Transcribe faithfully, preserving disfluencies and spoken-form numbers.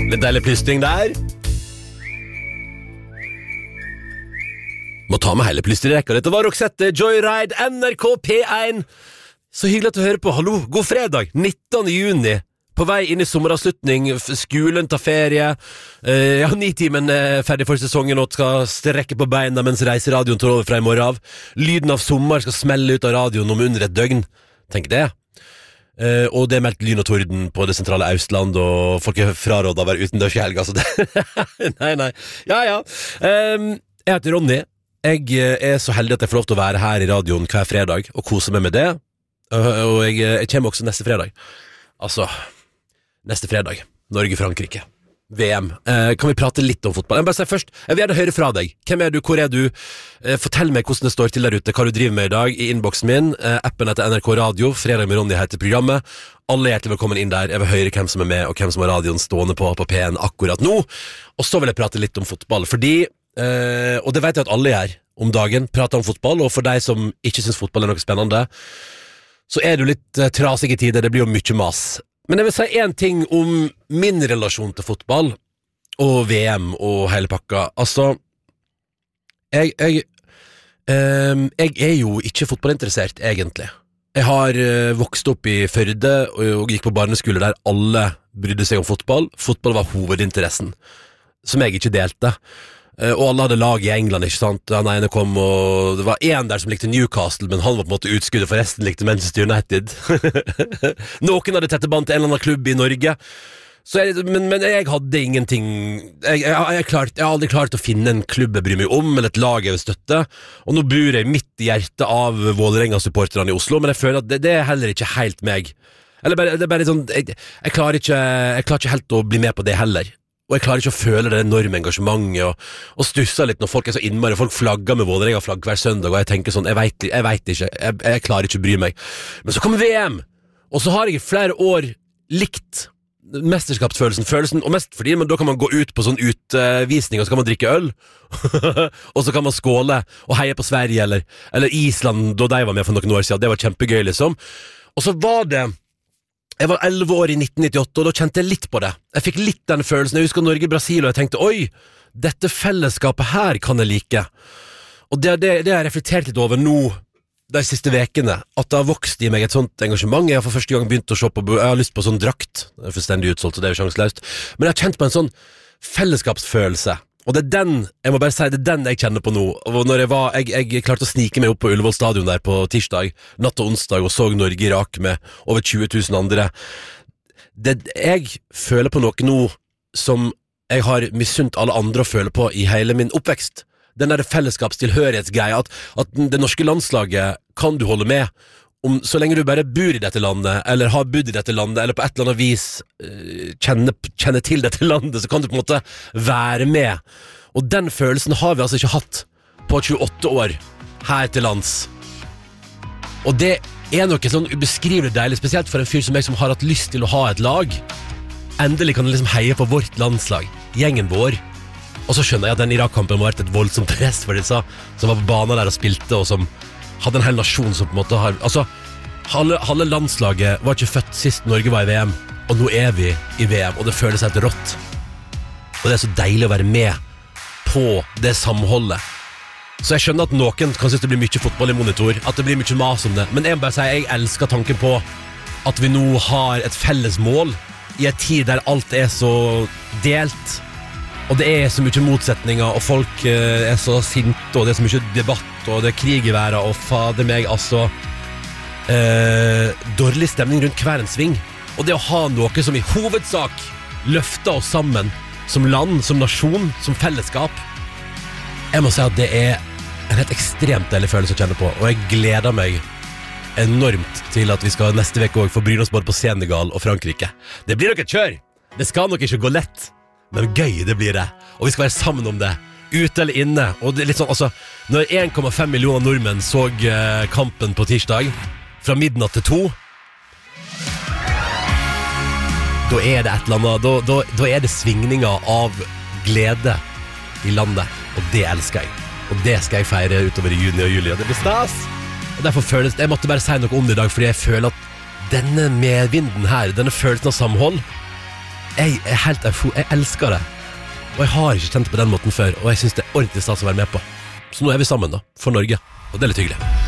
Litt deilig plystring der. Må ta med hele plystrerekka. Dette var Roxette, Joyride, N R K P én. Så hyggelig at du hører på. Hallo, god fredag, nittende juni. På vei inn i sommeravslutning, skolen tar ferie. uh, Ja, nitimen er ferdig for sesongen og skal strekke på beina mens reiseradioen tar over fra i morgen av. Lyden av sommer skal smelle ut av radioen om under et døgn. Tenk det. Uh, og det er meldt lyn og torden på det sentrale Østland, og folk er frarådet å være utendørs i helga, så det Nei, nei. Ja, ja. Um, jeg heter Ronny. Jeg er så heldig at jeg får lov til å være her i radioen hver fredag og kose meg med det. Uh, og jeg, jeg kommer også neste fredag. Altså, neste fredag. Norge-Frankrike. V M. Eh, kan vi prate litt om fotball? Jeg vil bare si først, jeg vil gjerne høre fra deg. Hvem er du? Hvor er du? Eh, fortell meg hvordan det står til der ute, hva du driver med i dag i innboksen min. Eh, appen heter N R K Radio. Fredag med Ronny heter programmet. Alle er hjertelig velkommen inn der. Jeg vil høre hvem som er med, og hvem som har radioen stående på på P én akkurat nå. Og så vil jeg prate litt om fotball, fordi eh, og det vet jeg at alle gjør om dagen, prater om fotball, og for deg som ikke synes fotball er noe spennende, så er det jo litt eh, trasige tider. Det blir jo mye mas. Men jeg vil si en ting om min relasjon til fotball og V M og hele pakka. Altså, jeg, jeg, eh, jeg er jo ikke fotballinteressert, egentlig. Jeg har eh, vokst opp i Førde og, og gikk på barneskole der alle brydde seg om fotball. Fotball var hovedinteressen, som jeg ikke delte. Uh, og alle hadde lag i England, ikke sant? Han ene kom, og det var en der som likte Newcastle, men han var på en måte utskuddet, for resten likte Manchester United. Noen hadde tette band til en eller annen klubb i Norge. Så jeg, men, men jeg hadde ingenting jeg, jeg, jeg, klart, jeg har aldri klart å finne en klubb jeg bryr meg om, eller et lag jeg vil støtte. Og nå bor jeg midt i hjertet av Vålerenga-supporterne i Oslo, men jeg føler at det, det er heller ikke helt meg. Eller bare, det er bare sånn jeg, jeg, klarer ikke, jeg klarer ikke helt å bli med på det heller. Og jeg klarer ikke å føle det enorme engasjementet og, og stusser litt når folk er så innmari. Folk flagger med Vålerenga-flagg hver søndag, og jeg tenker sånn, jeg vet, jeg vet ikke, jeg, jeg klarer ikke å bry meg. Men så kommer V M, og så har jeg i flere år likt mesterskapsfølelsen, følelsen, og mest fordi, men da kan man gå ut på sånn utvisning, og så kan man drikke øl, og så kan man skåle og heie på Sverige, eller, eller Island, da de var med for noen år siden. Det var kjempegøy, liksom. Og så var det Jeg var elleve år i nitten nittiåtte, og da kjente jeg litt på det. Jeg fikk litt den følelsen. Jeg husker Norge-Brasil, og jeg tenkte, oi, dette fellesskapet her kan jeg like. Og det, det, det har jeg reflektert litt over nå, de siste vekene, at det har vokst i meg et sånt engasjement. Jeg har for første gang begynt å se på, jeg har lyst på sånn drakt. Det er fullstendig utsolgt, så det er jo sjanseløst. Men jeg har kjent på en sånn fellesskapsfølelse. Og det er den, jeg må bare si, det er den jeg kjenner på nå. Og når jeg var, jeg, jeg klarte å snike meg opp på Ullevål stadion der på tirsdag, natt og onsdag, og så Norge-Irak med over tjue tusen andre. Det, jeg føler på noe nå som jeg har misunt alle andre å føle på i hele min oppvekst. Den der fellesskapstilhørighetsgreia, at, at det norske landslaget kan du holde med om, så lenge du bare bor i dette landet, eller har bodd i dette landet, eller på et eller annet vis uh, kjenner, kjenner til dette landet, så kan du på en måte være med. Og den følelsen har vi altså ikke hatt på tjueåtte år her til lands. Og det er noe sånn ubeskrivelig deilig, spesielt for en fyr som meg som har hatt lyst til å ha et lag. Endelig kan jeg liksom heie på vårt landslag, gjengen vår. Og så skjønner jeg at den Irak-kampen må ha vært et voldsomt press for disse som var på banen der og spilte, og som hadde en hel nasjon som på en måte har... Altså, halve, halve landslaget var ikke født sist Norge var i V M, og nå er vi i V M, og det føles helt rått. Og det er så deilig å være med på det samholdet. Så jeg skjønner at noen kan synes det blir mye fotball i monitor, at det blir mye mas om det, men jeg må bare si, jeg elsker tanken på at vi nå har et felles mål i en tid der alt er så delt, og det er så mye motsetninger, og folk eh, er så sinte, og det er så mye debatt, og det er krig i verden, og fader meg, altså eh, dårlig stemning rundt hver en sving. Og det å ha noe som i hovedsak løfter oss sammen, som land, som nasjon, som fellesskap, jeg må si at det er en helt ekstremt deilig følelse å kjenne på, og jeg gleder meg enormt til at vi skal neste vek også få bryne oss både på Senegal og Frankrike. Det blir nok et kjør! Det skal nok ikke gå lett, men gøy det blir det, og vi skal være sammen om det, ute eller inne. Og det er litt sånn, altså, når en komma fem millioner nordmenn så uh, kampen på tirsdag fra midnatt til to, da er det et eller annet, da, da, da er det svingninger av glede i landet, og det elsker jeg, og det skal jeg feire utover i juni og juli, og det blir stas. Og derfor føles, jeg måtte bare si noe om det i dag, fordi jeg føler at denne medvinden her, denne følelsen av samhold, jeg er helt eufo, jeg elsker det. Og jeg har ikke kjent det på den måten før, og jeg synes det er ordentlig stas å være med på. Så nå er vi sammen da, for Norge, og det er litt hyggelig.